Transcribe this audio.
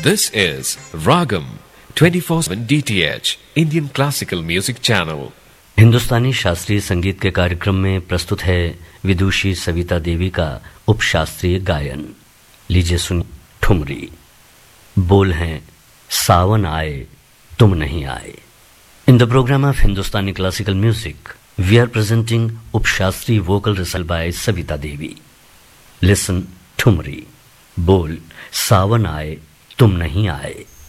This is Ragam 24/7 DTH Indian Classical Music Channel. हिंदुस्तानी शास्त्रीय संगीत के कार्यक्रम में प्रस्तुत है विदुषी सविता देवी का उपशास्त्रीय गायन। लीजिए सुनिए ठुमरी। बोल हैं सावन आए तुम नहीं आए। In the programme of Hindustani classical music we are presenting उपशास्त्रीय vocal recital bye Savita Devi. Listen thumri. बोल सावन आए तुम नहीं आए।